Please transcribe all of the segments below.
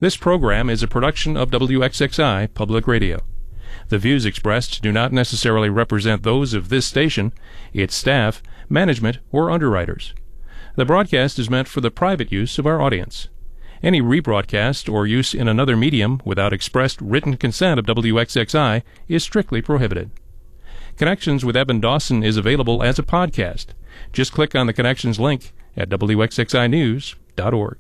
This program is a production of WXXI Public Radio. The views expressed do not necessarily represent those of this station, its staff, management, or underwriters. The broadcast is meant for the private use of our audience. Any rebroadcast or use in another medium without expressed written consent of WXXI is strictly prohibited. Connections with Eben Dawson is available as a podcast. Just click on the Connections link at WXXInews.org.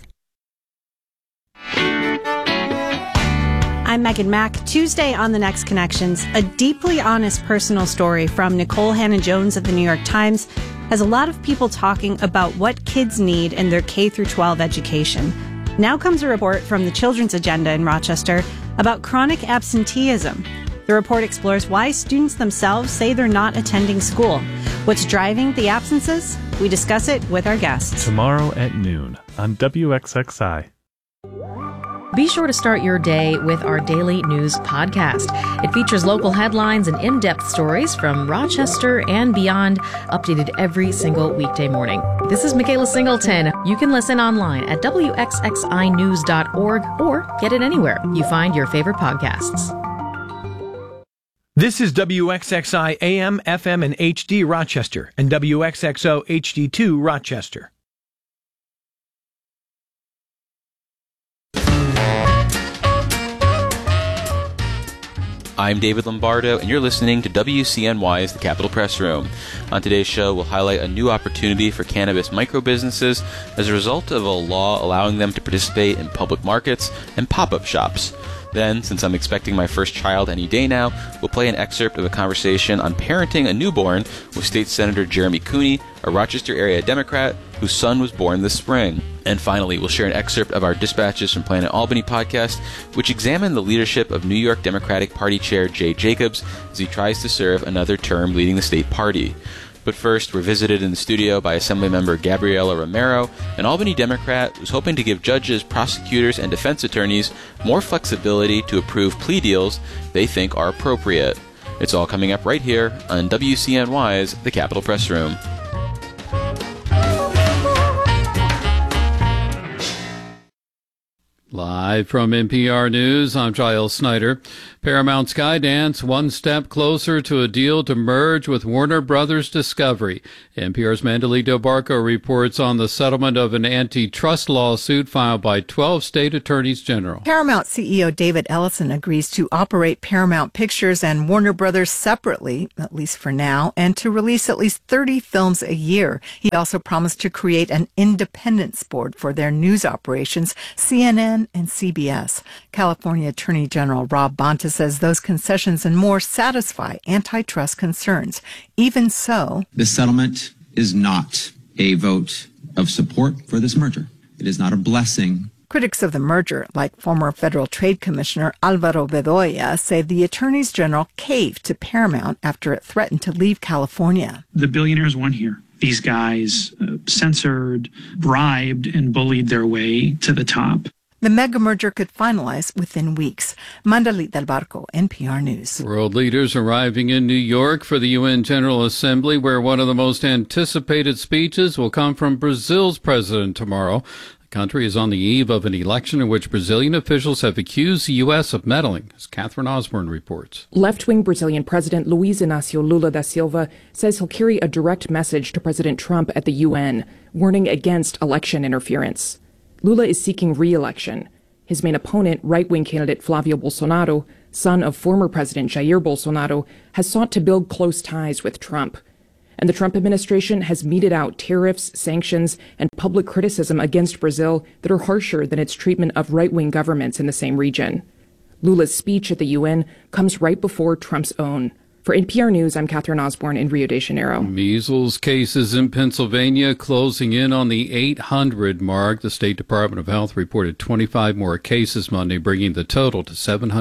I'm Megan Mack. Tuesday on The Next Connections, a deeply honest personal story from Nicole Hannah-Jones of the New York Times has a lot of people talking about what kids need in their K-12 education. Now comes a report from the Children's Agenda in Rochester about chronic absenteeism. The report explores why students themselves say they're not attending school. What's driving the absences? We discuss it with our guests. Tomorrow at noon on WXXI. Be sure to start your day with our daily news podcast. It features local headlines and in-depth stories from Rochester and beyond, updated every single weekday morning. This is Michaela Singleton. You can listen online at WXXInews.org or get it anywhere you find your favorite podcasts. This is WXXI AM, FM, and HD Rochester and WXXO HD2 Rochester. I'm David Lombardo, and you're listening to WCNY's The Capitol Press Room. On today's show, we'll highlight a new opportunity for cannabis micro-businesses as a result of a law allowing them to participate in public markets and pop-up shops. Then, since I'm expecting my first child any day now, we'll play an excerpt of a conversation on parenting a newborn with State Senator Jeremy Cooney, a Rochester area Democrat whose son was born this spring. And finally, we'll share an excerpt of our Dispatches from Planet Albany podcast, which examine the leadership of New York Democratic Party Chair Jay Jacobs as he tries to serve another term leading the state party. But first, we're visited in the studio by Assemblymember Gabriela Romero, an Albany Democrat who's hoping to give judges, prosecutors, and defense attorneys more flexibility to approve plea deals they think are appropriate. It's all coming up right here on WCNY's The Capitol Press Room. Live from NPR News, I'm Giles Snyder. Paramount Skydance one step closer to a deal to merge with Warner Brothers Discovery. NPR's Mandalee Del Barco reports on the settlement of an antitrust lawsuit filed by 12 state attorneys general. Paramount CEO David Ellison agrees to operate Paramount Pictures and Warner Brothers separately, at least for now, and to release at least 30 films a year. He also promised to create an independence board for their news operations, CNN and CBS. California Attorney General Rob Bonta says those concessions and more satisfy antitrust concerns. Even so, the settlement is not a vote of support for this merger. It is not a blessing. Critics of the merger, like former Federal Trade Commissioner Alvaro Bedoya, say the attorneys general caved to Paramount after it threatened to leave California. The billionaires won here. These guys censored, bribed, and bullied their way to the top. The mega merger could finalize within weeks. Mandalee Del Barco, NPR News. World leaders arriving in New York for the UN General Assembly, where one of the most anticipated speeches will come from Brazil's president tomorrow. The country is on the eve of an election in which Brazilian officials have accused the U.S. of meddling, as Catherine Osborne reports. Left-wing Brazilian President Luiz Inácio Lula da Silva says he'll carry a direct message to President Trump at the UN, warning against election interference. Lula is seeking re-election. His main opponent, right-wing candidate Flavio Bolsonaro, son of former President Jair Bolsonaro, has sought to build close ties with Trump. And the Trump administration has meted out tariffs, sanctions, and public criticism against Brazil that are harsher than its treatment of right-wing governments in the same region. Lula's speech at the UN comes right before Trump's own. For NPR News, I'm Catherine Osborne in Rio de Janeiro. Measles cases in Pennsylvania closing in on the 800 mark. The State Department of Health reported 25 more cases Monday, bringing the total to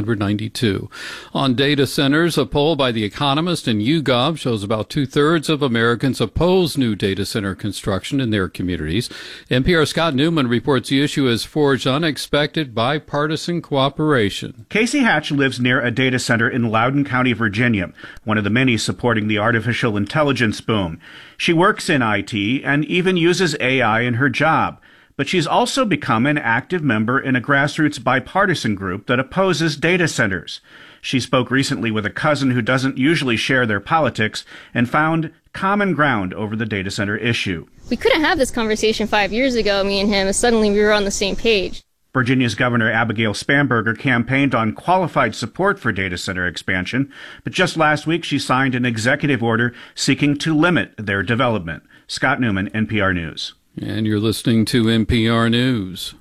792. On data centers, a poll by The Economist and YouGov shows about two-thirds of Americans oppose new data center construction in their communities. NPR's Scott Newman reports the issue has forged unexpected bipartisan cooperation. Casey Hatch lives near a data center in Loudoun County, Virginia, one of the many supporting the artificial intelligence boom. She works in IT and even uses AI in her job. but she's also become an active member in a grassroots bipartisan group that opposes data centers. She spoke recently with a cousin who doesn't usually share their politics and found common ground over the data center issue. We couldn't have this conversation 5 years ago, me and him, and suddenly we were on the same page. Virginia's Governor Abigail Spanberger campaigned on qualified support for data center expansion, but just last week she signed an executive order seeking to limit their development. Scott Newman, NPR News. And you're listening to NPR News.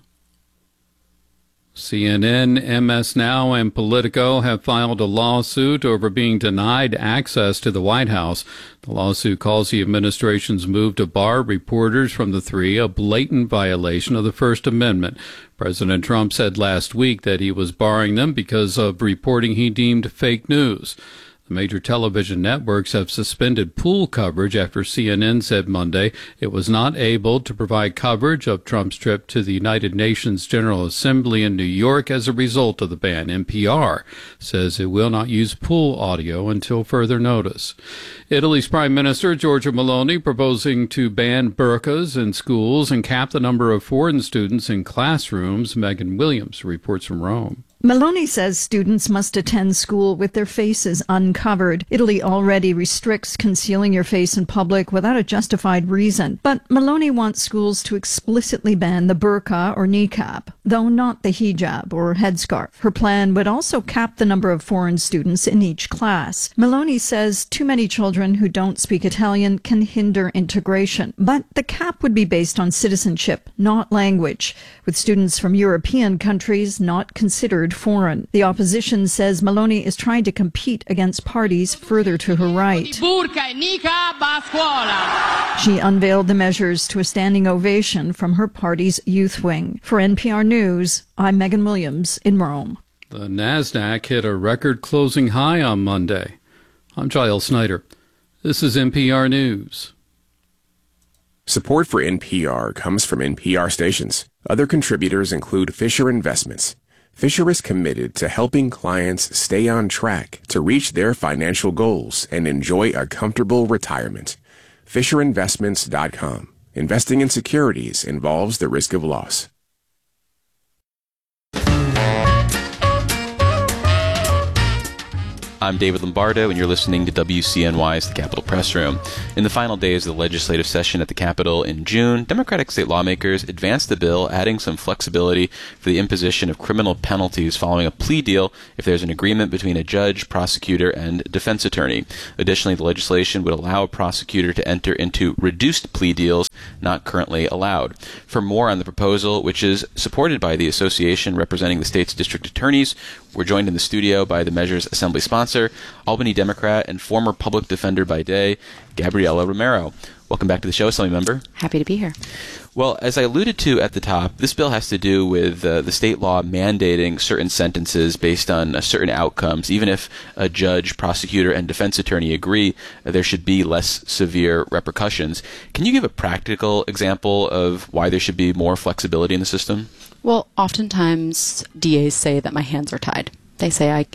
CNN, MS Now, and Politico have filed a lawsuit over being denied access to the White House. The lawsuit calls the administration's move to bar reporters from the three a blatant violation of the First Amendment. President Trump said last week that he was barring them because of reporting he deemed fake news. The major television networks have suspended pool coverage after CNN said Monday it was not able to provide coverage of Trump's trip to the United Nations General Assembly in New York as a result of the ban. NPR says it will not use pool audio until further notice. Italy's Prime Minister Giorgia Meloni proposing to ban burqas in schools and cap the number of foreign students in classrooms. Megan Williams reports from Rome. Meloni says students must attend school with their faces uncovered. Italy already restricts concealing your face in public without a justified reason. But Meloni wants schools to explicitly ban the burqa or niqab, though not the hijab or headscarf. Her plan would also cap the number of foreign students in each class. Meloni says too many children who don't speak Italian can hinder integration. But the cap would be based on citizenship, not language, with students from European countries not considered foreign. The opposition says Meloni is trying to compete against parties further to her right. She unveiled the measures to a standing ovation from her party's youth wing. For NPR News, I'm Megan Williams in Rome. The NASDAQ hit a record closing high on Monday. I'm Giles Snyder. This is NPR News. Support for NPR comes from NPR stations. Other contributors include Fisher Investments. Fisher is committed to helping clients stay on track to reach their financial goals and enjoy a comfortable retirement. FisherInvestments.com. Investing in securities involves the risk of loss. I'm David Lombardo, and you're listening to WCNY's The Capitol Press Room. In the final days of the legislative session at the Capitol in June, Democratic state lawmakers advanced the bill adding some flexibility for the imposition of criminal penalties following a plea deal if there's an agreement between a judge, prosecutor, and defense attorney. Additionally, the legislation would allow a prosecutor to enter into reduced plea deals not currently allowed. For more on the proposal, which is supported by the association representing the state's district attorneys, we're joined in the studio by the measure's assembly sponsor, Albany Democrat and former public defender by day, Gabriela Romero. Welcome back to the show, Assembly Member. Happy to be here. Well, as I alluded to at the top, this bill has to do with the state law mandating certain sentences based on certain outcomes. Even if a judge, prosecutor, and defense attorney agree, there should be less severe repercussions. Can you give a practical example of why there should be more flexibility in the system? Well, oftentimes DAs say that my hands are tied. They say I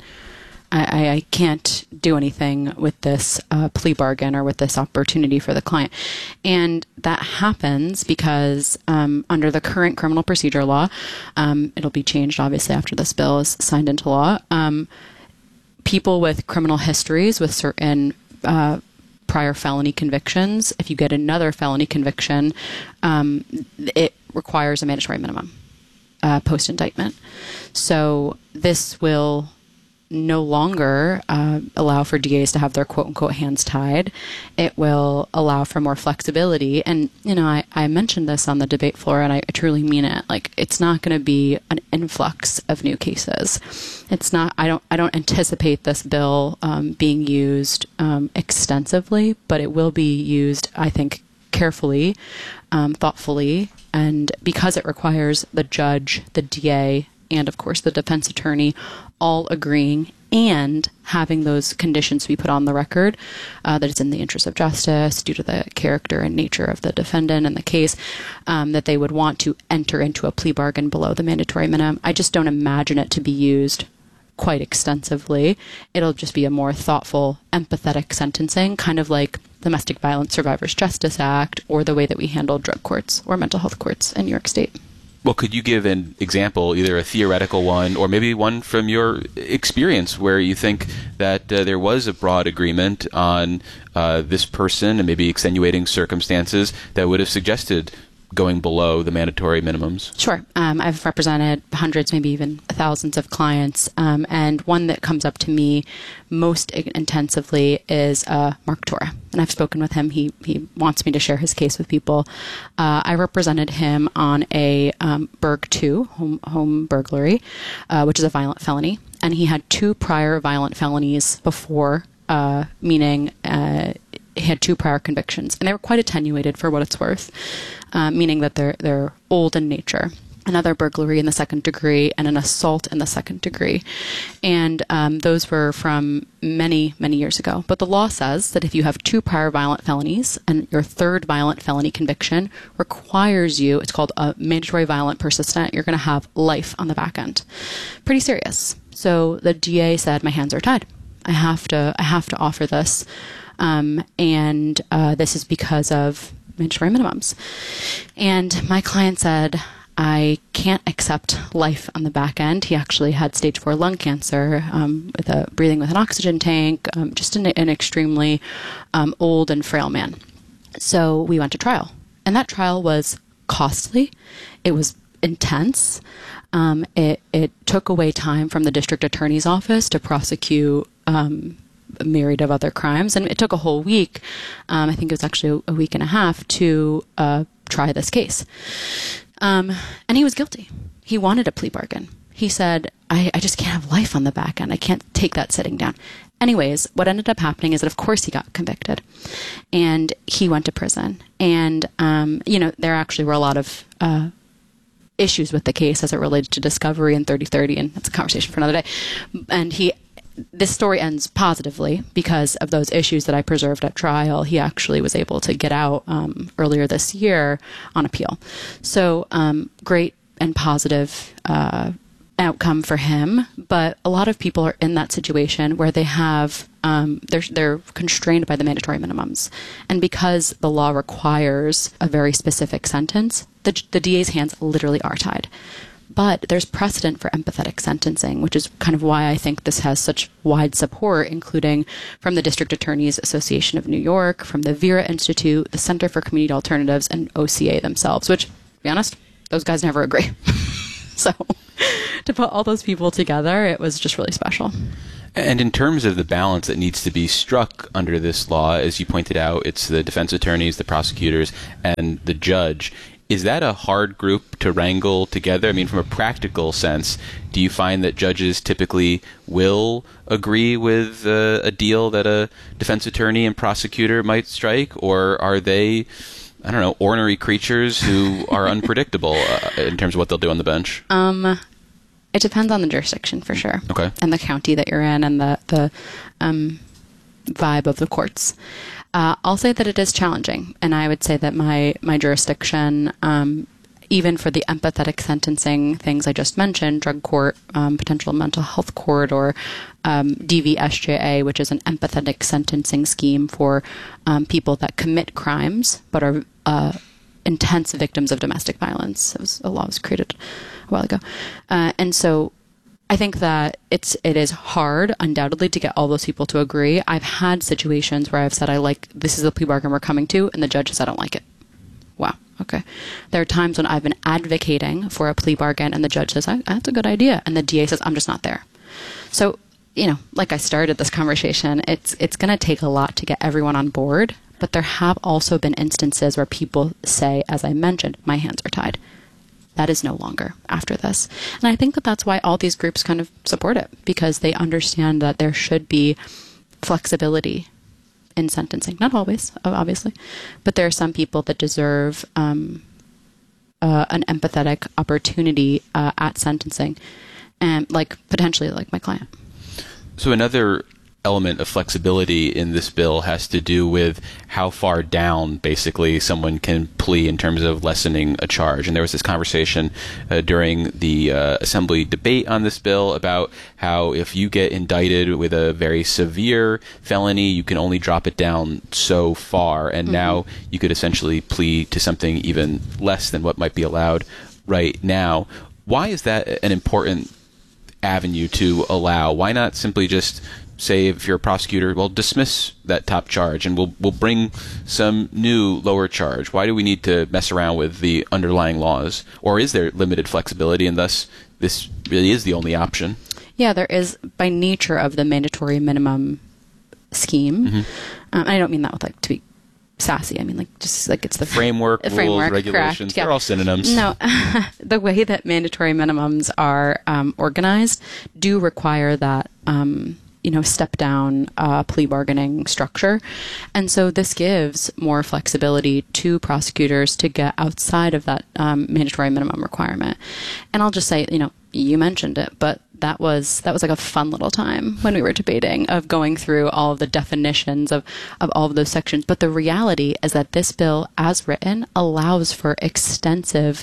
can't do anything with this plea bargain or with this opportunity for the client. And that happens because under the current criminal procedure law, it'll be changed obviously after this bill is signed into law, people with criminal histories with certain prior felony convictions, if you get another felony conviction, it requires a mandatory minimum post-indictment. So this will no longer allow for DAs to have their quote-unquote hands tied. It will allow for more flexibility. And, you know, I mentioned this on the debate floor, and I truly mean it. Like, it's not going to be an influx of new cases. It's not. I don't anticipate this bill being used extensively, but it will be used, I think, carefully, thoughtfully, and because it requires the judge, the DA, and of course the defense attorney all agreeing and having those conditions be put on the record, that it's in the interest of justice due to the character and nature of the defendant and the case, that they would want to enter into a plea bargain below the mandatory minimum. I just don't imagine it to be used quite extensively. It'll just be a more thoughtful, empathetic sentencing, kind of like Domestic Violence Survivors Justice Act or the way that we handle drug courts or mental health courts in New York State. Well, could you give an example, either a theoretical one or maybe one from your experience where you think that there was a broad agreement on this person and maybe extenuating circumstances that would have suggested going below the mandatory minimums? Sure. I've represented hundreds, maybe even thousands of clients. And one that comes up to me most intensively is Mark Tora. And I've spoken with him. He wants me to share his case with people. I represented him on a Burg 2 home burglary, which is a violent felony. And he had 2 prior violent felonies before, meaning he had 2 prior convictions, and they were quite attenuated for what it's worth, meaning that they're old in nature. Another burglary in the second degree and an assault in the second degree. And those were from many, many years ago. But the law says that if you have 2 prior violent felonies and your 3rd violent felony conviction requires you, it's called a mandatory violent persistent, you're going to have life on the back end. Pretty serious. So the DA said, my hands are tied. I have to offer this. And this is because of mandatory minimums. And my client said, I can't accept life on the back end. He actually had stage 4 lung cancer, breathing with an oxygen tank, just an extremely old and frail man. So we went to trial. And that trial was costly. It was intense. It took away time from the district attorney's office to prosecute a myriad of other crimes. And it took a whole week, I think it was actually a week and a half, to try this case. And he was guilty. He wanted a plea bargain. He said, I just can't have life on the back end. I can't take that sitting down. Anyways, what ended up happening is that, of course, he got convicted. And he went to prison. And, there actually were a lot of issues with the case as it related to discovery and 3030, and that's a conversation for another day. And this story ends positively because of those issues that I preserved at trial. He actually was able to get out earlier this year on appeal. So great and positive outcome for him. But a lot of people are in that situation where they have they're constrained by the mandatory minimums, and because the law requires a very specific sentence, the DA's hands literally are tied. But there's precedent for empathetic sentencing, which is kind of why I think this has such wide support, including from the District Attorneys Association of New York, from the Vera Institute, the Center for Community Alternatives, and OCA themselves, which, to be honest, those guys never agree. So to put all those people together, it was just really special. And in terms of the balance that needs to be struck under this law, as you pointed out, it's the defense attorneys, the prosecutors, and the judge. Is that a hard group to wrangle together? I mean, from a practical sense, do you find that judges typically will agree with a deal that a defense attorney and prosecutor might strike? Or are they, I don't know, ornery creatures who are unpredictable in terms of what they'll do on the bench? It depends on the jurisdiction, for sure. Okay. And the county that you're in and the vibe of the courts. I'll say that it is challenging, and I would say that my jurisdiction, even for the empathetic sentencing things I just mentioned, drug court, potential mental health court, or DVSJA, which is an empathetic sentencing scheme for people that commit crimes but are intense victims of domestic violence. A law was created a while ago, and so I think that it is hard, undoubtedly, to get all those people to agree. I've had situations where I've said, this is the plea bargain we're coming to, and the judge says, I don't like it. Wow, okay. There are times when I've been advocating for a plea bargain, and the judge says, that's a good idea, and the DA says, I'm just not there. So, like I started this conversation, it's going to take a lot to get everyone on board, but there have also been instances where people say, as I mentioned, my hands are tied. That is no longer after this. And I think that that's why all these groups kind of support it, because they understand that there should be flexibility in sentencing. Not always, obviously, but there are some people that deserve an empathetic opportunity at sentencing, and potentially like my client. So another element of flexibility in this bill has to do with how far down basically someone can plea in terms of lessening a charge. And there was this conversation during the Assembly debate on this bill about how if you get indicted with a very severe felony, you can only drop it down so far. And now you could essentially plead to something even less than what might be allowed right now. Why is that an important avenue to allow? Why not simply just say, if you're a prosecutor, well, dismiss that top charge and we'll bring some new lower charge? Why do we need to mess around with the underlying laws? Or is there limited flexibility and thus this really is the only option? Yeah, there is, by nature of the mandatory minimum scheme. I don't mean that with to be sassy. I mean just it's the framework, rules, regulations. Correct, yeah. They're all synonyms. No, the way that mandatory minimums are organized do require that step down plea bargaining structure. And so this gives more flexibility to prosecutors to get outside of that mandatory minimum requirement. And I'll just say, you mentioned it, but that was like a fun little time when we were debating of going through all of the definitions of all of those sections. But the reality is that this bill, as written, allows for extensive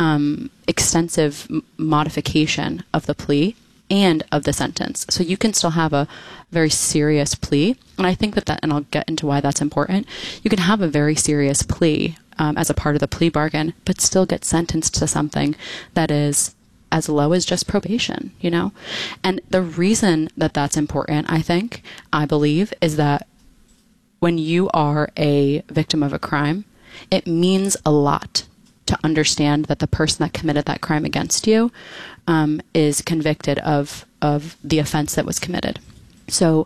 modification of the plea and of the sentence. So you can still have a very serious plea. And I think that, and I'll get into why that's important, you can have a very serious plea as a part of the plea bargain, but still get sentenced to something that is as low as just probation, And the reason that that's important, I believe, is that when you are a victim of a crime, it means a lot to understand that the person that committed that crime against you is convicted of the offense that was committed. So,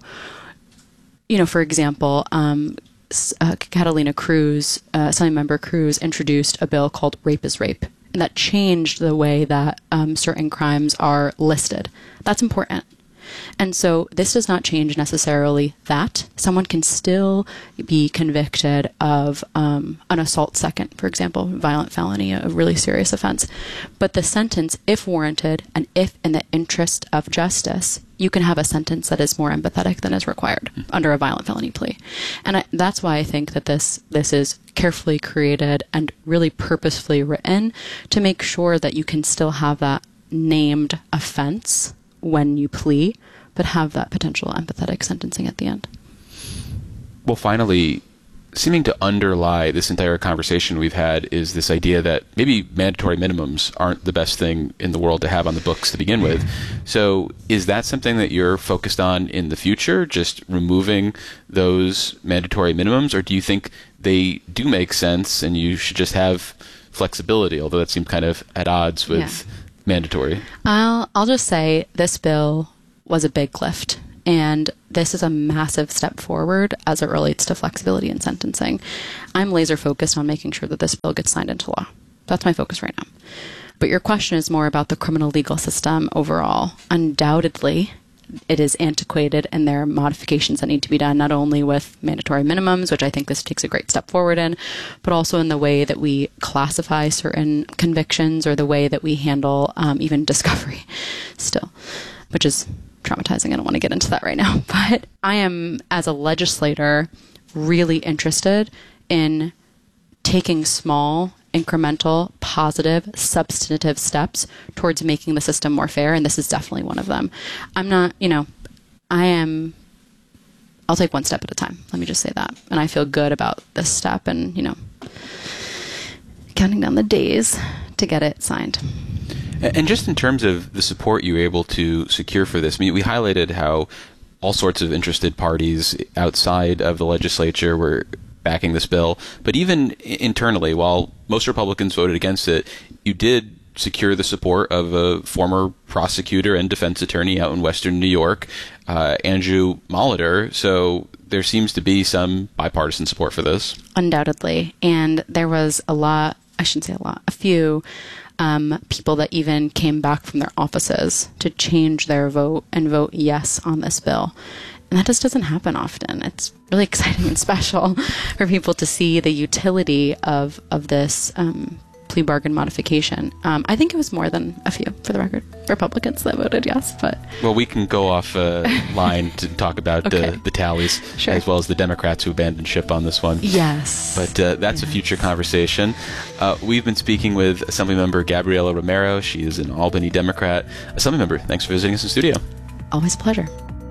for example, Catalina Cruz, Assemblymember Cruz, introduced a bill called Rape is Rape, and that changed the way that certain crimes are listed. That's important. And so this does not change necessarily that. Someone can still be convicted of an assault second, for example, violent felony, a really serious offense. But the sentence, if warranted, and if in the interest of justice, you can have a sentence that is more empathetic than is required under a violent felony plea. And that's why I think that this is carefully created and really purposefully written to make sure that you can still have that named offense when you plea, but have that potential empathetic sentencing at the end. Well, finally, seeming to underlie this entire conversation we've had is this idea that maybe mandatory minimums aren't the best thing in the world to have on the books to begin with. So is that something that you're focused on in the future, just removing those mandatory minimums, or do you think they do make sense and you should just have flexibility, although that seems kind of at odds with mandatory? I'll just say this bill was a big lift, and this is a massive step forward as it relates to flexibility in sentencing. I'm laser focused on making sure that this bill gets signed into law. That's my focus right now. But your question is more about the criminal legal system overall. Undoubtedly, it is antiquated, and there are modifications that need to be done, not only with mandatory minimums, which I think this takes a great step forward in, but also in the way that we classify certain convictions or the way that we handle even discovery still, which is traumatizing. I don't want to get into that right now. But I am, as a legislator, really interested in taking small, incremental, positive, substantive steps towards making the system more fair, and this is definitely one of them. I'll take one step at a time. Let me just say that. And I feel good about this step and, counting down the days to get it signed. And just in terms of the support you were able to secure for this, I mean, we highlighted how all sorts of interested parties outside of the legislature were backing this bill. But even internally, while most Republicans voted against it, you did secure the support of a former prosecutor and defense attorney out in Western New York, Andrew Molitor. So there seems to be some bipartisan support for this. Undoubtedly. And there was a few people that even came back from their offices to change their vote and vote yes on this bill. And that just doesn't happen often. It's really exciting and special for people to see the utility of this plea bargain modification. I think it was more than a few, for the record, Republicans that voted yes. But well, we can go off line to talk about Okay. the tallies, Sure. as well as the Democrats who abandoned ship on this one. Yes. But that's a future conversation. We've been speaking with Assemblymember Gabriela Romero. She is an Albany Democrat. Assemblymember, thanks for visiting us in the studio. Always a pleasure.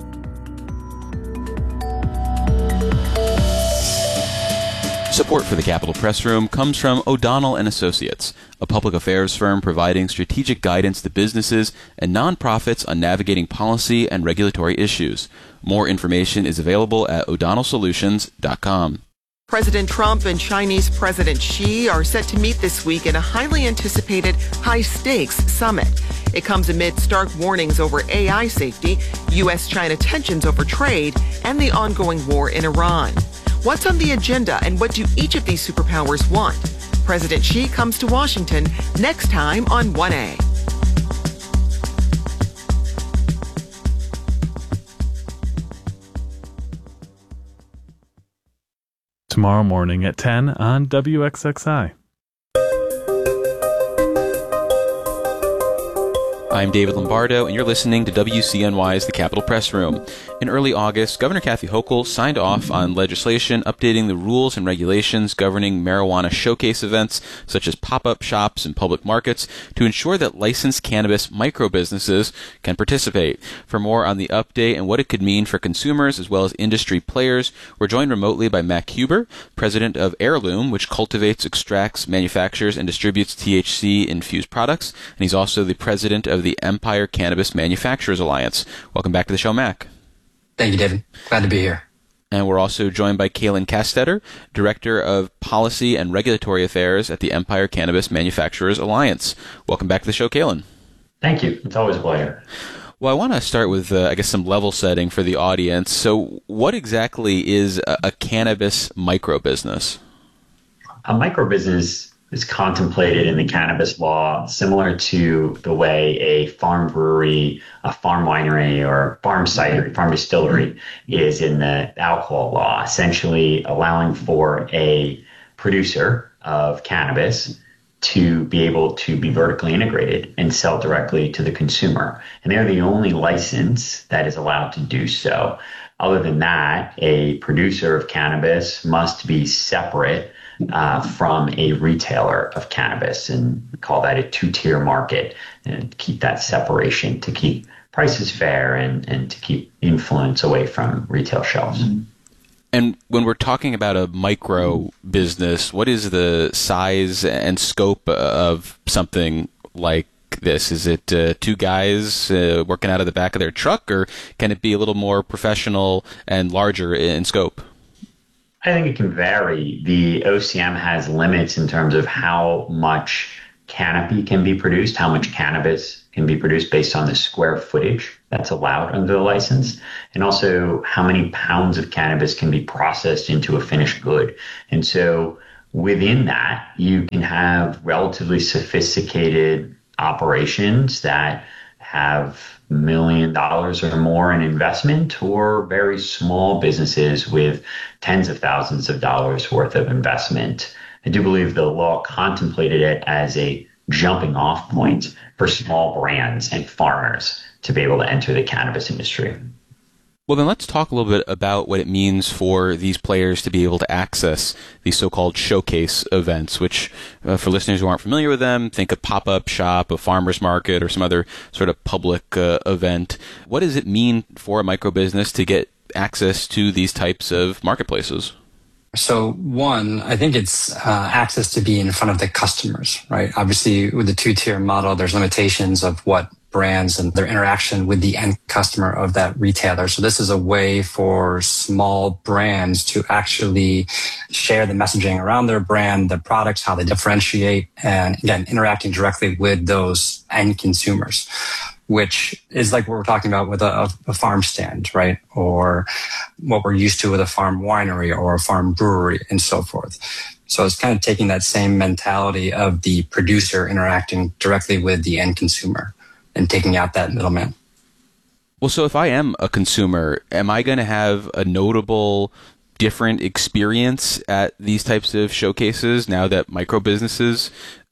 Support for the Capitol Press Room comes from O'Donnell & Associates, a public affairs firm providing strategic guidance to businesses and nonprofits on navigating policy and regulatory issues. More information is available at o'donnellsolutions.com. President Trump and Chinese President Xi are set to meet this week in a highly anticipated high-stakes summit. It comes amid stark warnings over AI safety, U.S.-China tensions over trade, and the ongoing war in Iran. What's on the agenda and what do each of these superpowers want? President Xi comes to Washington next time on 1A. Tomorrow morning at 10 on WXXI. I'm David Lombardo, and you're listening to WCNY's The Capitol Press Room. In early August, Governor Kathy Hochul signed off on legislation updating the rules and regulations governing marijuana showcase events, such as pop-up shops and public markets, to ensure that licensed cannabis micro-businesses can participate. For more on the update and what it could mean for consumers as well as industry players, we're joined remotely by Mac Huber, president of Heirloom, which cultivates, extracts, manufactures, and distributes THC-infused products, and he's also the president of the Empire Cannabis Manufacturers Alliance. Welcome back to the show, Mac. Thank you, David. Glad to be here. And we're also joined by Kaylin Castetter, Director of Policy and Regulatory Affairs at the Empire Cannabis Manufacturers Alliance. Welcome back to the show, Kaylin. Thank you. It's always a pleasure. Well, I want to start with, some level setting for the audience. So what exactly is a cannabis micro-business? A micro-business is contemplated in the cannabis law similar to the way a farm brewery, a farm winery, or farm cidery, farm distillery is in the alcohol law, essentially allowing for a producer of cannabis to be able to be vertically integrated and sell directly to the consumer. And they're the only license that is allowed to do so. Other than that, a producer of cannabis must be separate from a retailer of cannabis, and we call that a two-tier market, and keep that separation to keep prices fair and to keep influence away from retail shelves. And when we're talking about a micro business, what is the size and scope of something like this? Is it two guys working out of the back of their truck, or can it be a little more professional and larger in scope? I think it can vary. The OCM has limits in terms of how much canopy can be produced, how much cannabis can be produced based on the square footage that's allowed under the license, and also how many pounds of cannabis can be processed into a finished good. And so within that, you can have relatively sophisticated operations that have $1 million or more in investment, or very small businesses with tens of thousands of dollars worth of investment. I do believe the law contemplated it as a jumping off point for small brands and farmers to be able to enter the cannabis industry. Well, then let's talk a little bit about what it means for these players to be able to access these so-called showcase events, which, for listeners who aren't familiar with them, think a pop-up shop, a farmer's market, or some other sort of public event. What does it mean for a micro-business to get access to these types of marketplaces? So one, I think it's access to be in front of the customers, right? Obviously, with the two-tier model, there's limitations of what brands and their interaction with the end customer of that retailer. So this is a way for small brands to actually share the messaging around their brand, their products, how they differentiate, and again, interacting directly with those end consumers, which is like what we're talking about with a farm stand, right? Or what we're used to with a farm winery or a farm brewery and so forth. So it's kind of taking that same mentality of the producer interacting directly with the end consumer and taking out that middleman. Well, so if I am a consumer, am I going to have a notable different experience at these types of showcases now that micro businesses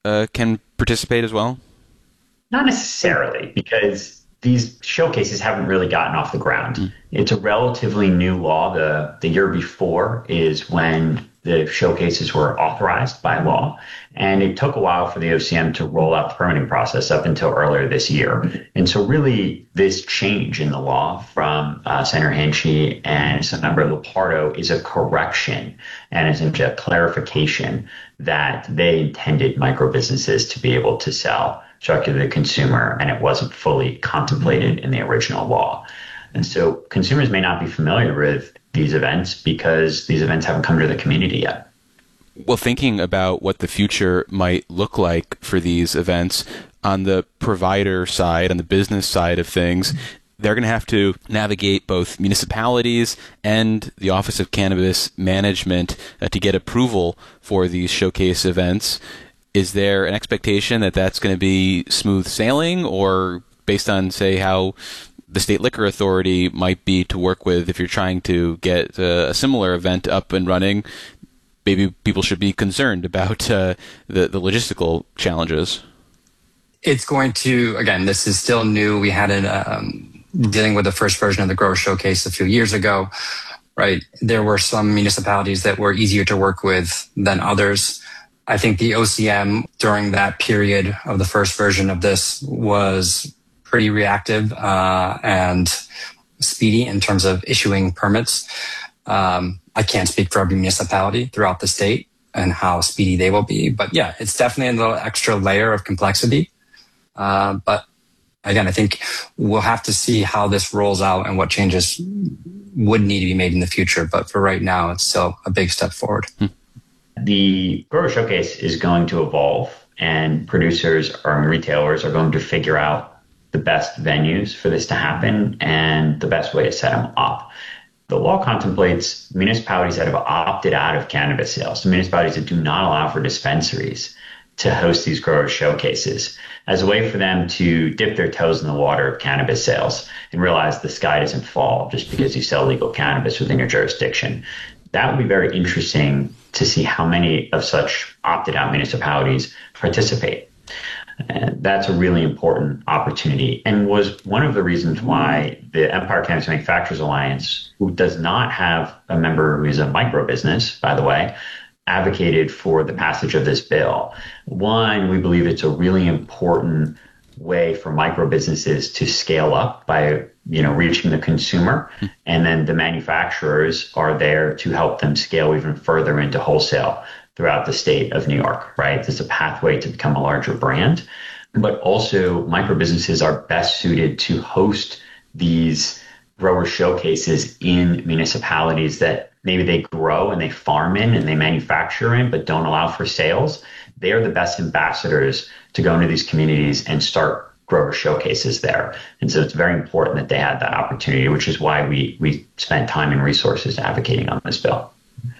can participate as well? Not necessarily, because these showcases haven't really gotten off the ground. It's a relatively new law. The year before is when the showcases were authorized by law. And it took a while for the OCM to roll out the permitting process up until earlier this year. And so really this change in the law from Senator Hanchey and Senator Lupardo is a correction and is a clarification that they intended micro businesses to be able to sell directly to the consumer, and it wasn't fully contemplated in the original law. And so consumers may not be familiar with these events because these events haven't come to the community yet. Well, thinking about what the future might look like for these events on the provider side, on the business side of things, they're going to have to navigate both municipalities and the Office of Cannabis Management to get approval for these showcase events. Is there an expectation that that's going to be smooth sailing, or based on, say, how the State Liquor Authority might be to work with if you're trying to get a similar event up and running, maybe people should be concerned about the logistical challenges? It's going to, again, this is still new. We had it dealing with the first version of the Grower Showcase a few years ago, right? There were some municipalities that were easier to work with than others. I think the OCM during that period of the first version of this was pretty reactive and speedy in terms of issuing permits. I can't speak for every municipality throughout the state and how speedy they will be. But yeah, it's definitely a little extra layer of complexity. But again, I think we'll have to see how this rolls out and what changes would need to be made in the future. But for right now, it's still a big step forward. The Grower Showcase is going to evolve, and producers or retailers are going to figure out the best venues for this to happen and the best way to set them up. The law contemplates municipalities that have opted out of cannabis sales, the municipalities that do not allow for dispensaries to host these grower showcases, as a way for them to dip their toes in the water of cannabis sales and realize the sky doesn't fall just because you sell legal cannabis within your jurisdiction. That would be very interesting to see how many of such opted out municipalities participate. And that's a really important opportunity, and was one of the reasons why the Empire Cannabis Manufacturers Alliance, who does not have a member who is a micro business, by the way, advocated for the passage of this bill. One, we believe it's a really important way for micro businesses to scale up by reaching the consumer, and then the manufacturers are there to help them scale even further into wholesale throughout the state of New York, right? There's a pathway to become a larger brand, but also micro businesses are best suited to host these grower showcases in municipalities that maybe they grow and they farm in and they manufacture in, but don't allow for sales. They are the best ambassadors to go into these communities and start grower showcases there. And so it's very important that they had that opportunity, which is why we spent time and resources advocating on this bill.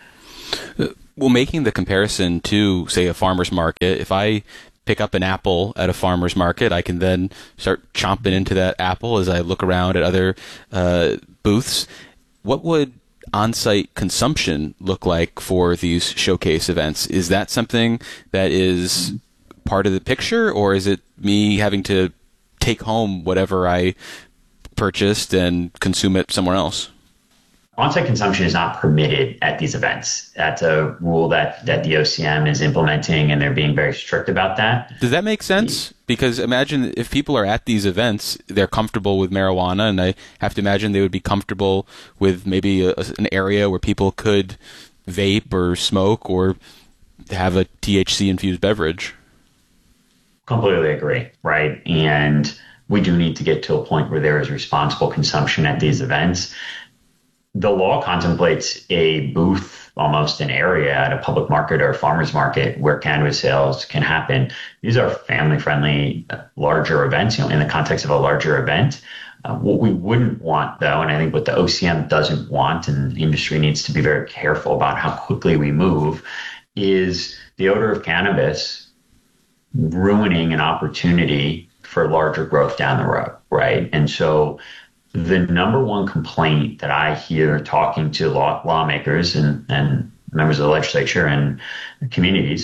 Well, making the comparison to, say, a farmer's market, if I pick up an apple at a farmer's market, I can then start chomping into that apple as I look around at other booths. What would on-site consumption look like for these showcase events? Is that something that is part of the picture, or is it me having to take home whatever I purchased and consume it somewhere else? On-site consumption is not permitted at these events. That's a rule that the OCM is implementing, and they're being very strict about that. Does that make sense? Because imagine if people are at these events, they're comfortable with marijuana, and I have to imagine they would be comfortable with maybe an area where people could vape or smoke or have a THC-infused beverage. Completely agree, right? And we do need to get to a point where there is responsible consumption at these events. The law contemplates a booth, almost an area at a public market or a farmer's market where cannabis sales can happen. These are family-friendly, larger events, in the context of a larger event. What we wouldn't want, though, and I think what the OCM doesn't want, and the industry needs to be very careful about how quickly we move, is the odor of cannabis ruining an opportunity for larger growth down the road, right? And so the number one complaint that I hear talking to lawmakers and members of the legislature and communities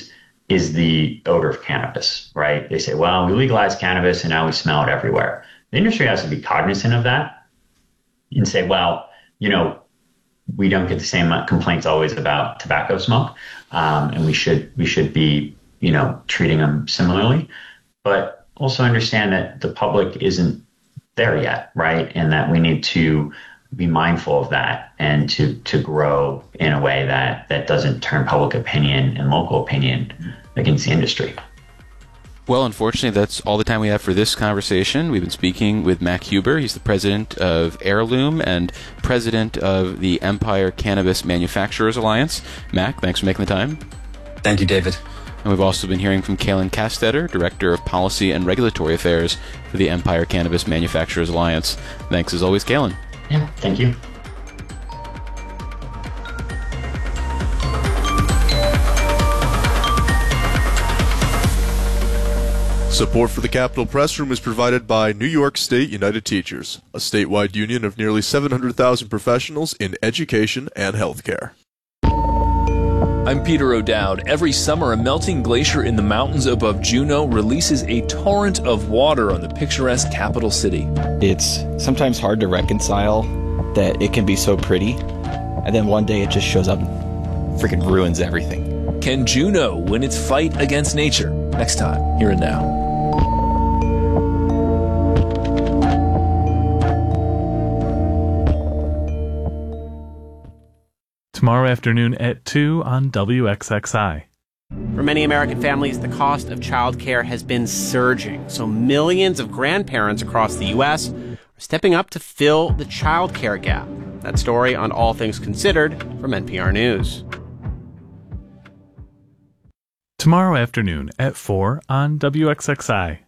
is the odor of cannabis, right? They say, well, we legalized cannabis and now we smell it everywhere. The industry has to be cognizant of that and say, well, we don't get the same complaints always about tobacco smoke, and we should be, treating them similarly, but also understand that the public isn't there yet, right? And that we need to be mindful of that and to grow in a way that doesn't turn public opinion and local opinion against the industry. Well, unfortunately, that's all the time we have for this conversation. We've been speaking with Mac Huber. He's the president of Heirloom and president of the Empire Cannabis Manufacturers Alliance. Mac, thanks for making the time. Thank you, David. And we've also been hearing from Kaylin Castetter, Director of Policy and Regulatory Affairs for the Empire Cannabis Manufacturers Alliance. Thanks as always, Kaylin. Yeah, thank you. Support for the Capitol Press Room is provided by New York State United Teachers, a statewide union of nearly 700,000 professionals in education and healthcare. I'm Peter O'Dowd. Every summer, a melting glacier in the mountains above Juneau releases a torrent of water on the picturesque capital city. It's sometimes hard to reconcile that it can be so pretty, and then one day it just shows up and freaking ruins everything. Can Juneau win its fight against nature? Next time, Here and Now. Tomorrow afternoon at 2 on WXXI. For many American families, the cost of childcare has been surging, so millions of grandparents across the U.S. are stepping up to fill the childcare gap. That story on All Things Considered from NPR News. Tomorrow afternoon at 4 on WXXI.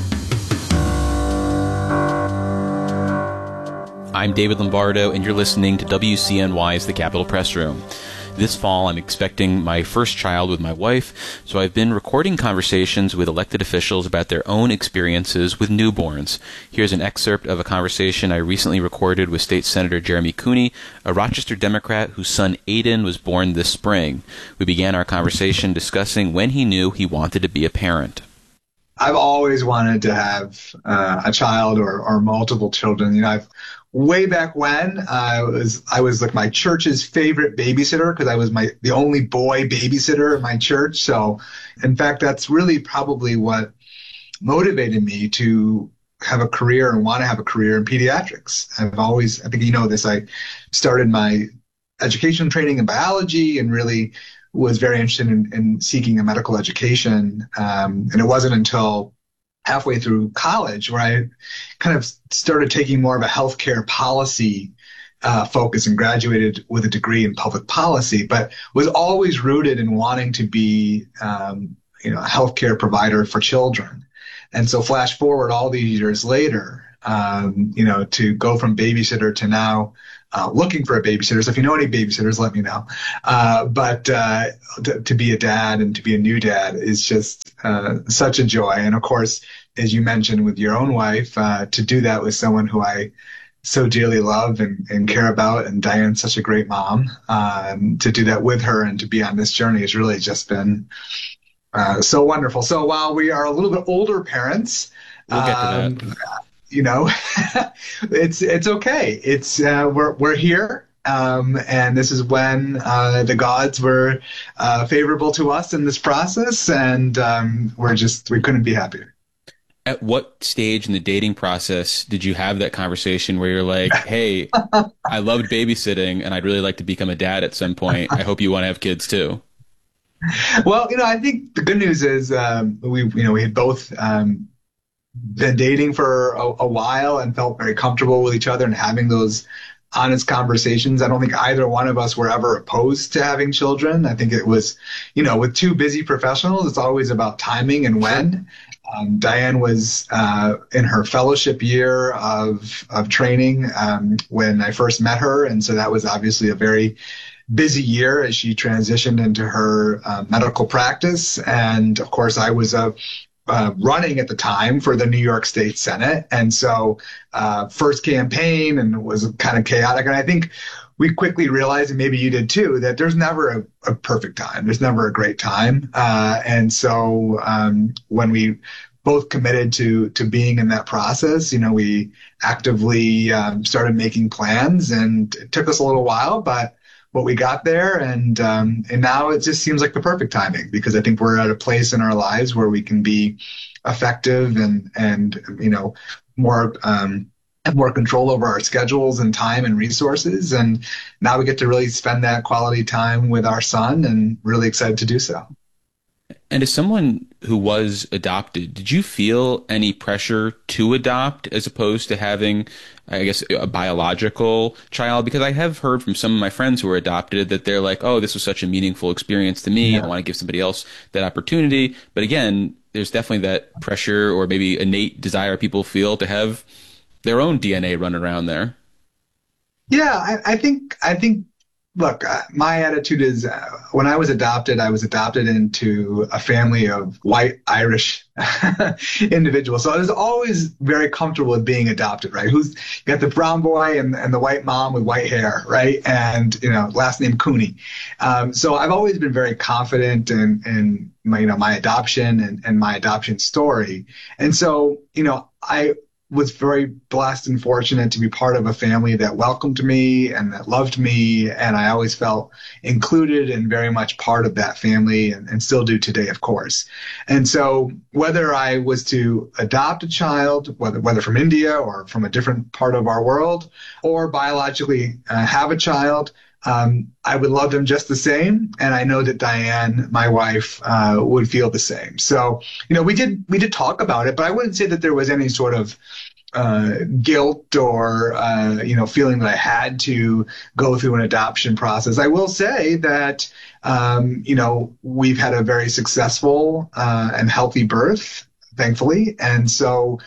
I'm David Lombardo, and you're listening to WCNY's The Capitol Press Room. This fall, I'm expecting my first child with my wife, so I've been recording conversations with elected officials about their own experiences with newborns. Here's an excerpt of a conversation I recently recorded with State Senator Jeremy Cooney, a Rochester Democrat whose son Aiden was born this spring. We began our conversation discussing when he knew he wanted to be a parent. I've always wanted to have a child or multiple children. Way back when I was like my church's favorite babysitter because I was the only boy babysitter in my church. So in fact, that's really probably what motivated me to have a career and want to have a career in pediatrics. I think you know this, I started my education training in biology and really was very interested in seeking a medical education. And it wasn't until halfway through college where I kind of started taking more of a healthcare policy focus and graduated with a degree in public policy, but was always rooted in wanting to be a healthcare provider for children. And so flash forward all these years later, to go from babysitter to now looking for a babysitter. So if you know any babysitters, let me know. But to be a dad and to be a new dad is just such a joy. And of course, as you mentioned with your own wife, to do that with someone who I so dearly love and care about, and Diane's such a great mom, to do that with her and to be on this journey has really just been so wonderful. So while we are a little bit older parents, we'll get to that. It's okay. It's we're here, and this is when the gods were favorable to us in this process, and we couldn't be happier. At what stage in the dating process did you have that conversation where you're like, "Hey, I loved babysitting, and I'd really like to become a dad at some point. I hope you want to have kids too." Well, I think the good news is we had both been dating for a while and felt very comfortable with each other and having those honest conversations. I don't think either one of us were ever opposed to having children. I think it was, with two busy professionals, it's always about timing and when. Diane was in her fellowship year of training when I first met her, and so that was obviously a very busy year as she transitioned into her medical practice. And of course, I was running at the time for the New York State Senate. And so first campaign and was kind of chaotic. And I think we quickly realized, and maybe you did too, that there's never a perfect time. There's never a great time. And so when we both committed to being in that process, we actively started making plans, and it took us a little while, but we got there, and now it just seems like the perfect timing, because I think we're at a place in our lives where we can be effective and more have more control over our schedules and time and resources. And now we get to really spend that quality time with our son, and really excited to do so. And as someone who was adopted, did you feel any pressure to adopt as opposed to having, I guess, a biological child? Because I have heard from some of my friends who were adopted that they're like, oh, this was such a meaningful experience to me. Yeah. I want to give somebody else that opportunity. But again, there's definitely that pressure or maybe innate desire people feel to have their own DNA run around there. Yeah, I think. Look, my attitude is when I was adopted into a family of white Irish individuals. So I was always very comfortable with being adopted, right? You got the brown boy and the white mom with white hair, right? And, last name Cooney. So I've always been very confident in my adoption and my adoption story. And so, I was very blessed and fortunate to be part of a family that welcomed me and that loved me. And I always felt included and very much part of that family, and still do today, of course. And so whether I was to adopt a child, whether from India or from a different part of our world, or biologically have a child, I would love them just the same, and I know that Diane, my wife, would feel the same. So, we did talk about it, but I wouldn't say that there was any sort of guilt or feeling that I had to go through an adoption process. I will say that we've had a very successful and healthy birth, thankfully, and so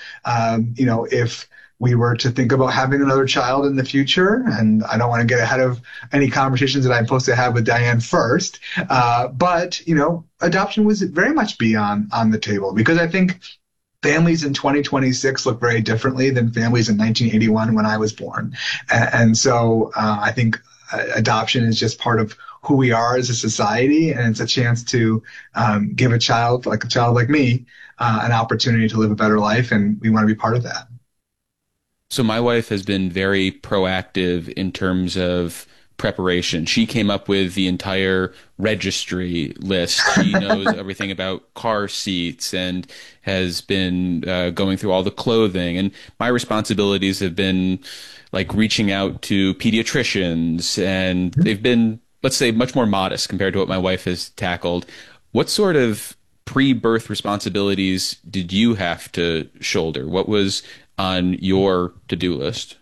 if we were to think about having another child in the future, and I don't want to get ahead of any conversations that I'm supposed to have with Diane first, but adoption was very much be on the table, because I think families in 2026 look very differently than families in 1981 when I was born. And so I think adoption is just part of who we are as a society, and it's a chance to give a child like me an opportunity to live a better life, and we want to be part of that. So my wife has been very proactive in terms of preparation. She came up with the entire registry list. She knows everything about car seats and has been going through all the clothing. And my responsibilities have been like reaching out to pediatricians, and they've been, let's say, much more modest compared to what my wife has tackled. What sort of pre-birth responsibilities did you have to shoulder? What was on your to-do list?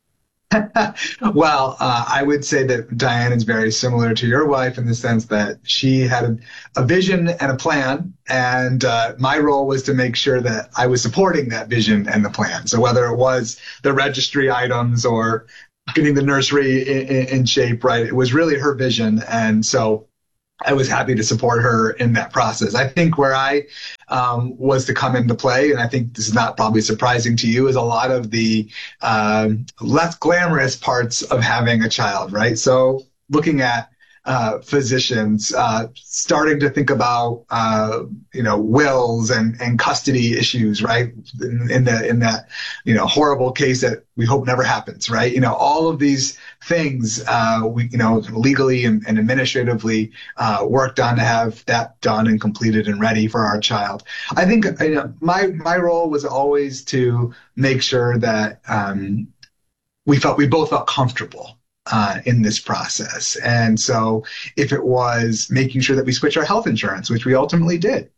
Well, I would say that Diane is very similar to your wife in the sense that she had a vision and a plan, and my role was to make sure that I was supporting that vision and the plan. So whether it was the registry items or getting the nursery in shape, right, it was really her vision. And so I was happy to support her in that process. I think where I was to come into play, and I think this is not probably surprising to you, is a lot of the less glamorous parts of having a child, right? So looking at physicians, starting to think about, wills and custody issues, right? In that, horrible case that we hope never happens, right? All of these things, we legally and administratively, worked on to have that done and completed and ready for our child. I think, my role was always to make sure that, we both felt comfortable in this process. And so if it was making sure that we switch our health insurance, which we ultimately did,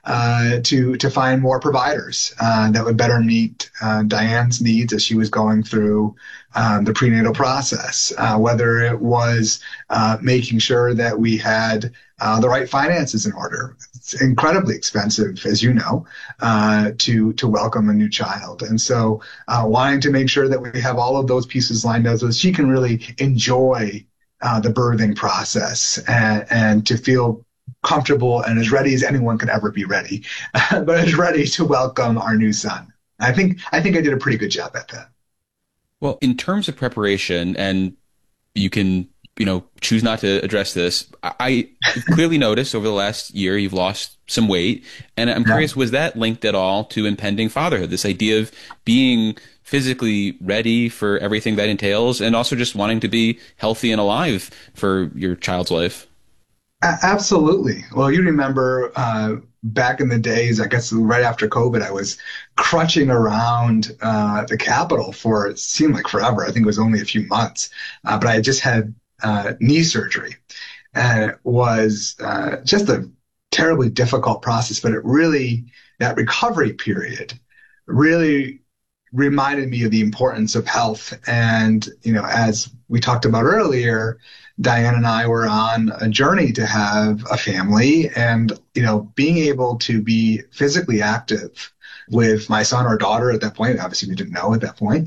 to find more providers that would better meet Diane's needs as she was going through the prenatal process, whether it was making sure that we had the right finances in order. It's incredibly expensive, as you know, to welcome a new child. And so wanting to make sure that we have all of those pieces lined up so that she can really enjoy the birthing process and to feel comfortable and as ready as anyone could ever be ready, but as ready to welcome our new son. I think I did a pretty good job at that. Well, in terms of preparation, and you can, choose not to address this. I clearly noticed over the last year you've lost some weight, and I'm curious, was that linked at all to impending fatherhood? This idea of being physically ready for everything that entails, and also just wanting to be healthy and alive for your child's life? Absolutely. Well, you remember back in the days, I guess right after COVID, I was crutching around the Capitol for, it seemed like forever. I think it was only a few months. But I just had knee surgery. And it was just a terribly difficult process. But it really, that recovery period really reminded me of the importance of health. And, as we talked about earlier, Diane and I were on a journey to have a family, and, being able to be physically active with my son or daughter at that point, obviously we didn't know at that point,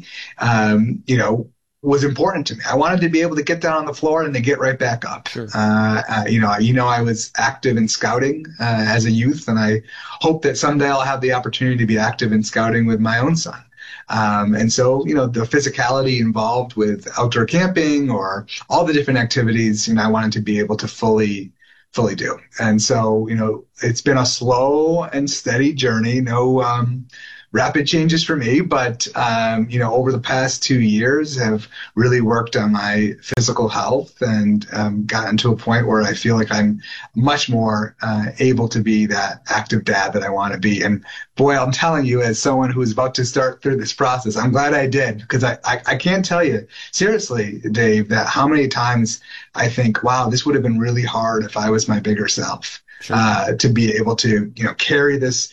was important to me. I wanted to be able to get down on the floor and to get right back up. Sure. I was active in scouting as a youth, and I hope that someday I'll have the opportunity to be active in scouting with my own son. And so, the physicality involved with outdoor camping or all the different activities, I wanted to be able to fully do. And so, it's been a slow and steady journey, no rapid changes for me, but, over the past 2 years have really worked on my physical health and gotten to a point where I feel like I'm much more able to be that active dad that I want to be. And boy, I'm telling you, as someone who is about to start through this process, I'm glad I did, because I can't tell you, seriously, Dave, that how many times I think, wow, this would have been really hard if I was my bigger self. Sure. To be able to, carry this,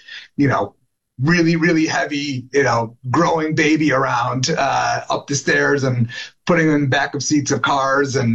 really, really heavy, growing baby around up the stairs and putting in the back of seats of cars and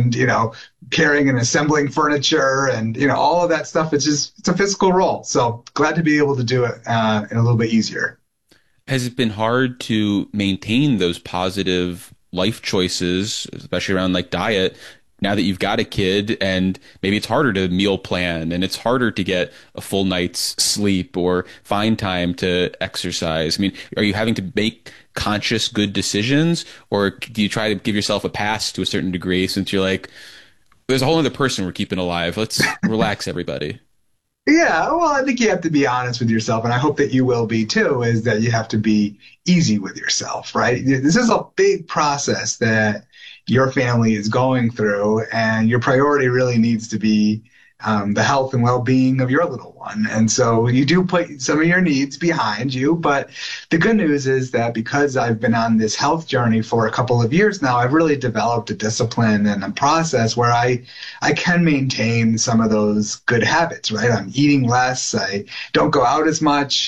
carrying and assembling furniture and, all of that stuff. It's a physical role. So glad to be able to do it in a little bit easier. Has it been hard to maintain those positive life choices, especially around like diet, now that you've got a kid, and maybe it's harder to meal plan and it's harder to get a full night's sleep or find time to exercise? I mean, are you having to make conscious good decisions, or do you try to give yourself a pass to a certain degree since you're like, there's a whole other person we're keeping alive. Let's relax, everybody. Yeah, well, I think you have to be honest with yourself, and I hope that you will be too, is that you have to be easy with yourself, right? This is a big process that your family is going through, and your priority really needs to be the health and well-being of your little one. And so you do put some of your needs behind you, but the good news is that because I've been on this health journey for a couple of years now, I've really developed a discipline and a process where I can maintain some of those good habits, right? I'm eating less. I don't go out as much.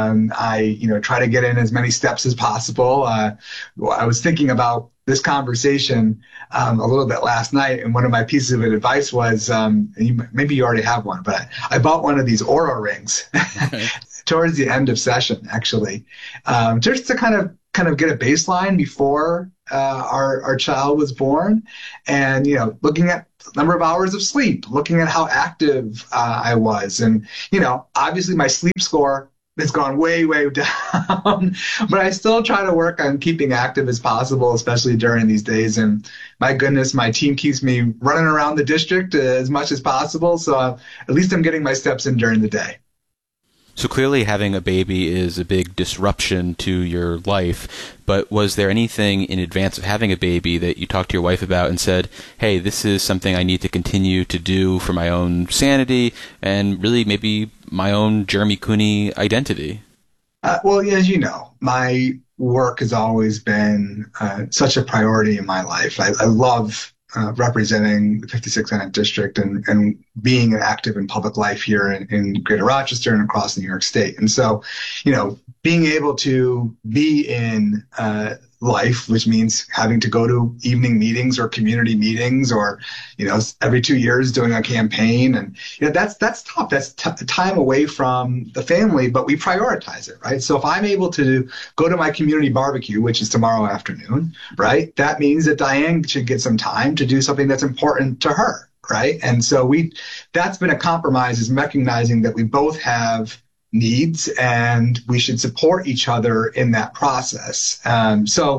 I try to get in as many steps as possible. I was thinking about this conversation a little bit last night, and one of my pieces of advice was, maybe you already have one, but I bought one of these Oura rings towards the end of session, actually, just to kind of get a baseline before our child was born, and looking at the number of hours of sleep, looking at how active I was, and obviously my sleep score has gone way, way down, but I still try to work on keeping active as possible, especially during these days. And my goodness, my team keeps me running around the district as much as possible. So at least I'm getting my steps in during the day. So clearly having a baby is a big disruption to your life, but was there anything in advance of having a baby that you talked to your wife about and said, hey, this is something I need to continue to do for my own sanity and really maybe my own Jeremy Cooney identity? Well, as you know, my work has always been such a priority in my life. I love representing the 56th Senate District and being active in public life here in Greater Rochester and across New York State. And so, being able to be in life, which means having to go to evening meetings or community meetings or, every 2 years doing a campaign. And, that's tough. That's time away from the family, but we prioritize it, right? So if I'm able to go to my community barbecue, which is tomorrow afternoon, right, that means that Diane should get some time to do something that's important to her, right? And so that's been a compromise, is recognizing that we both have needs and we should support each other in that process. So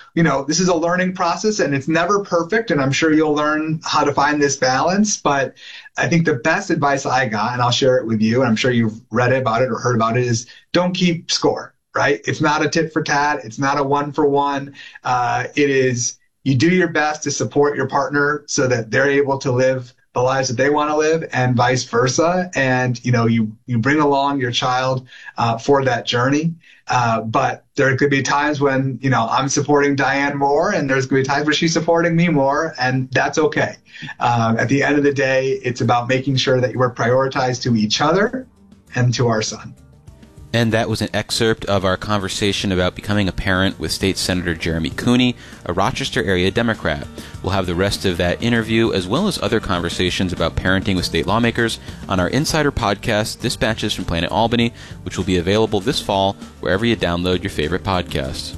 this is a learning process and it's never perfect. And I'm sure you'll learn how to find this balance. But I think the best advice I got, and I'll share it with you, and I'm sure you've read about it or heard about it, is don't keep score, right? It's not a tit for tat. It's not a 1-for-1. It is, you do your best to support your partner so that they're able to live the lives that they want to live, and vice versa. And, you bring along your child for that journey. But there could be times when, I'm supporting Diane more, and there's going to be times where she's supporting me more, and that's okay. At the end of the day, it's about making sure that we're prioritized to each other and to our son. And that was an excerpt of our conversation about becoming a parent with State Senator Jeremy Cooney, a Rochester area Democrat. We'll have the rest of that interview, as well as other conversations about parenting with state lawmakers, on our Insider podcast, Dispatches from Planet Albany, which will be available this fall wherever you download your favorite podcasts.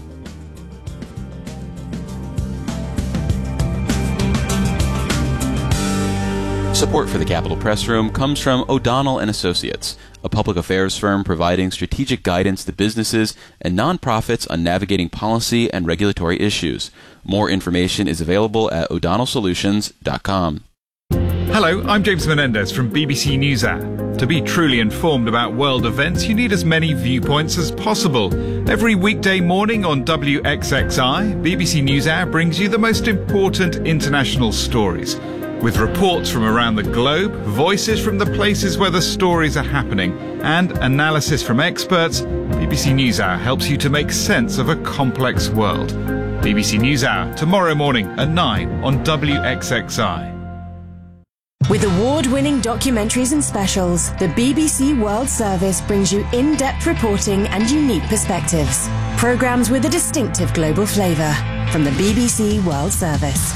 Support for the Capitol Press Room comes from O'Donnell & Associates, a public affairs firm providing strategic guidance to businesses and nonprofits on navigating policy and regulatory issues. More information is available at o'donnellsolutions.com. Hello, I'm James Menendez from BBC NewsHour. To be truly informed about world events, you need as many viewpoints as possible. Every weekday morning on WXXI, BBC NewsHour brings you the most important international stories. With reports from around the globe, voices from the places where the stories are happening, and analysis from experts, BBC NewsHour helps you to make sense of a complex world. BBC NewsHour, tomorrow morning at 9 on WXXI. With award-winning documentaries and specials, the BBC World Service brings you in-depth reporting and unique perspectives. Programmes with a distinctive global flavour from the BBC World Service.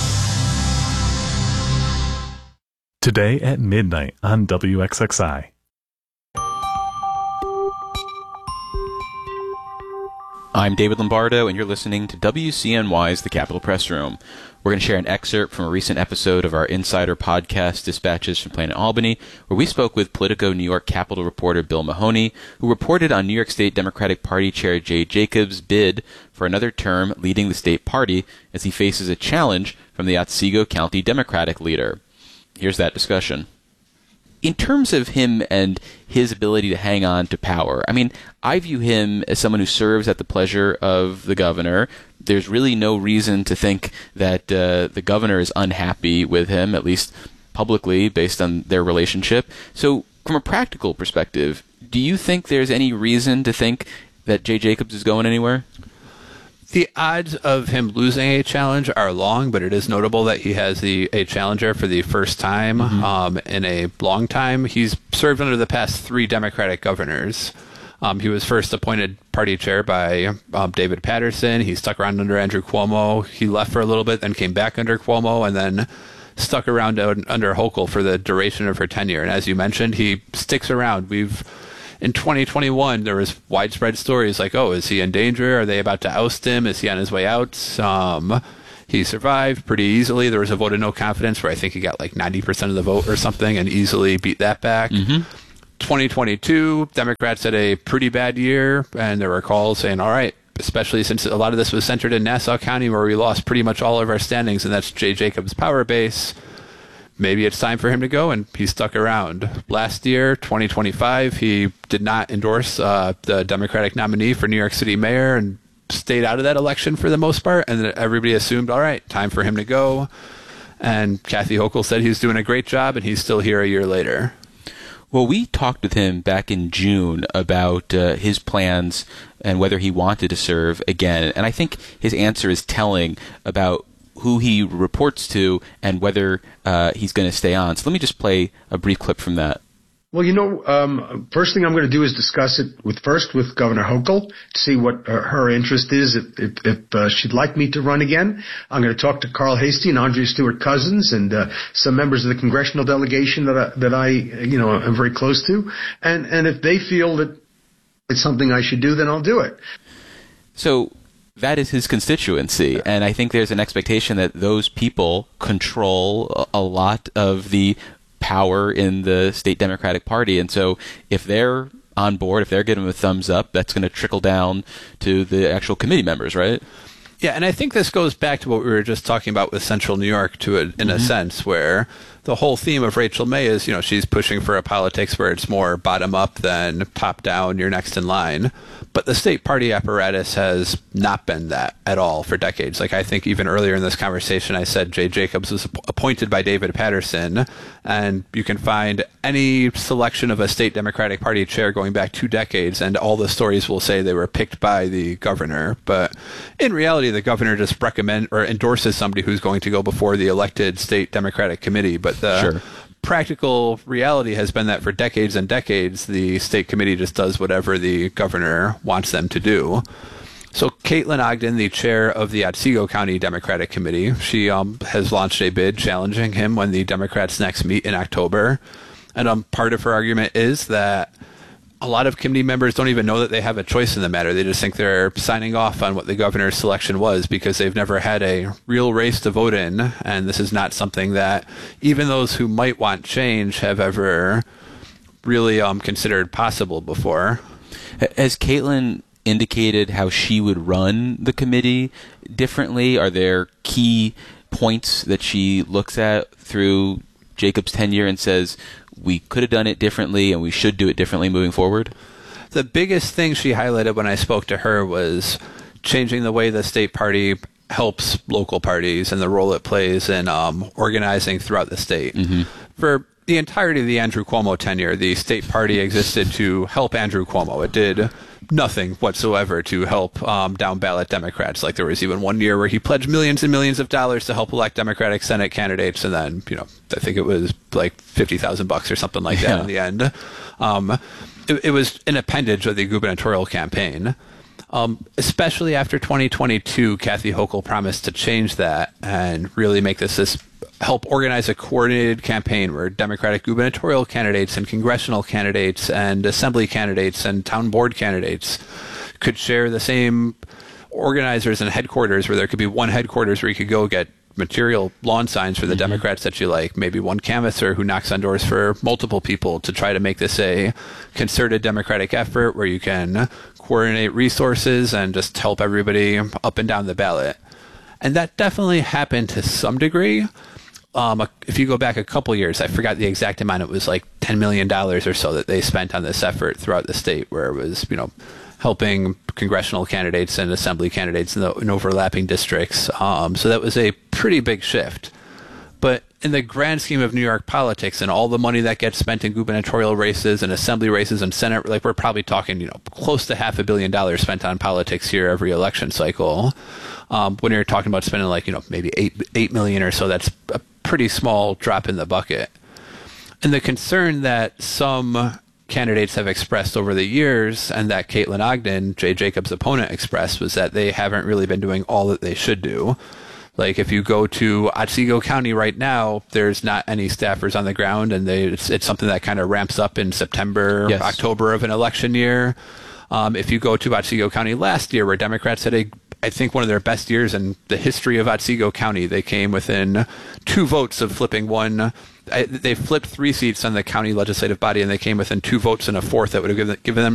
Today at midnight on WXXI. I'm David Lombardo, and you're listening to WCNY's The Capitol Press Room. We're going to share an excerpt from a recent episode of our Insider podcast, Dispatches from Planet Albany, where we spoke with Politico New York Capitol reporter Bill Mahoney, who reported on New York State Democratic Party Chair Jay Jacobs' bid for another term leading the state party as he faces a challenge from the Otsego County Democratic leader. Here's that discussion. In terms of him and his ability to hang on to power, I view him as someone who serves at the pleasure of the governor. There's really no reason to think that the governor is unhappy with him, at least publicly, based on their relationship. So from a practical perspective, do you think there's any reason to think that Jay Jacobs is going anywhere? The odds of him losing a challenge are long, but it is notable that he has a challenger for the first time in a long time. He's served under the past 3 Democratic governors. He was first appointed party chair by David Patterson. He stuck around under Andrew Cuomo. He left for a little bit, then came back under Cuomo, and then stuck around under Hochul for the duration of her tenure. And as you mentioned, he sticks around. In 2021, there was widespread stories like, oh, is he in danger? Are they about to oust him? Is he on his way out? He survived pretty easily. There was a vote of no confidence where I think he got like 90% of the vote or something and easily beat that back. 2022, Democrats had a pretty bad year, and there were calls saying, all right, especially since a lot of this was centered in Nassau County where we lost pretty much all of our standings, and that's Jay Jacobs' power base. Maybe it's time for him to go, and he stuck around. Last year, 2025, he did not endorse the Democratic nominee for New York City mayor and stayed out of that election for the most part, and everybody assumed, all right, time for him to go. And Kathy Hochul said he's doing a great job, and he's still here a year later. Well, we talked with him back in June about his plans and whether he wanted to serve again, and I think his answer is telling about who he reports to and whether he's going to stay on. So let me just play a brief clip from that. Well, first thing I'm going to do is discuss it with Governor Hochul to see what her interest is. If she'd like me to run again, I'm going to talk to Carl Hastie and Andrea Stewart-Cousins and some members of the congressional delegation that I am very close to. And if they feel that it's something I should do, then I'll do it. So that is his constituency, and I think there's an expectation that those people control a lot of the power in the state Democratic Party, and so if they're on board, if they're giving him a thumbs up, that's going to trickle down to the actual committee members, right? Yeah, and I think this goes back to what we were just talking about with Central New York in a sense, where the whole theme of Rachel May is, she's pushing for a politics where it's more bottom up than top down, you're next in line. But the state party apparatus has not been that at all for decades. Like, I think even earlier in this conversation, I said Jay Jacobs was appointed by David Patterson, and you can find any selection of a state Democratic Party chair going back 2 decades, and all the stories will say they were picked by the governor. But in reality, the governor just recommends or endorses somebody who's going to go before the elected state Democratic committee. But the practical reality has been that for decades and decades, the state committee just does whatever the governor wants them to do. So Caitlin Ogden, the chair of the Otsego County Democratic Committee, she has launched a bid challenging him when the Democrats next meet in October. And part of her argument is that a lot of committee members don't even know that they have a choice in the matter. They just think they're signing off on what the governor's selection was because they've never had a real race to vote in. And this is not something that even those who might want change have ever really considered possible before. Has Caitlin indicated how she would run the committee differently? Are there key points that she looks at through Jacob's tenure and says, we could have done it differently and we should do it differently moving forward? The biggest thing she highlighted when I spoke to her was changing the way the state party helps local parties and the role it plays in organizing throughout the state. For the entirety of the Andrew Cuomo tenure, the state party existed to help Andrew Cuomo. It did nothing whatsoever to help down-ballot Democrats. Like, there was even one year where he pledged millions and millions of dollars to help elect Democratic Senate candidates, and then, I think it was like $50,000 or something like that in the end. It was an appendage of the gubernatorial campaign. Especially after 2022, Kathy Hochul promised to change that and really make this help organize a coordinated campaign where Democratic gubernatorial candidates and congressional candidates and assembly candidates and town board candidates could share the same organizers and headquarters, where there could be one headquarters where you could go get material lawn signs for the Democrats that you like, maybe one canvasser who knocks on doors for multiple people, to try to make this a concerted Democratic effort where you can coordinate resources and just help everybody up and down the ballot. And that definitely happened to some degree. If you go back a couple years, I forgot the exact amount, it was like $10 million or so that they spent on this effort throughout the state, where it was, helping congressional candidates and assembly candidates in overlapping districts. So that was a pretty big shift. But in the grand scheme of New York politics and all the money that gets spent in gubernatorial races and assembly races and Senate, like, we're probably talking, close to $500 million spent on politics here every election cycle. When you're talking about spending maybe $8 million or so, that's a pretty small drop in the bucket. And the concern that some candidates have expressed over the years, and that Caitlin Ogden, Jay Jacobs' opponent, expressed, was that they haven't really been doing all that they should do. Like, if you go to Otsego County right now, there's not any staffers on the ground, and it's something that kind of ramps up in September, October of an election year. If you go to Otsego County last year, where Democrats had I think one of their best years in the history of Otsego County, they came within 2 votes of flipping one. They flipped 3 seats on the county legislative body, and they came within 2 votes and a fourth that would have given them